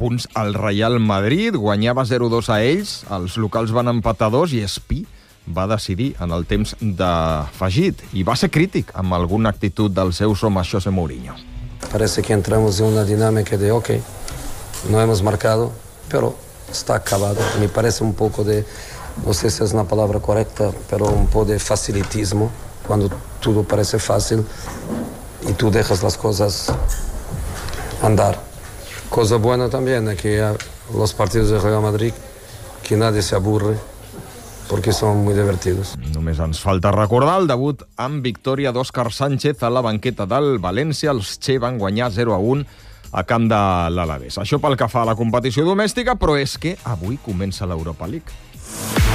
punts al Real Madrid, guanyava 0-2 a ells, els locals van empatar 2 i Espí va decidir en el temps d'afegit i va ser crític amb alguna actitud del seu home José Mourinho. Parece que entramos en una dinámica de ok, no hemos marcado, pero está acabado. Me parece un poco de, no sé si es una palabra correcta, pero un poco de facilitismo, cuando todo parece fácil y tú dejas las cosas andar. Cosa buena también es que los partidos de Real Madrid, que nadie se aburre, porque son muy divertidos. Només ens falta recordar el debut amb victòria d'Òscar Sánchez a la banqueta del València. Els Che van guanyar 0-1 a camp de l'Alavés. Això pel que fa a la competició domèstica, però és que avui comença l'Europa League.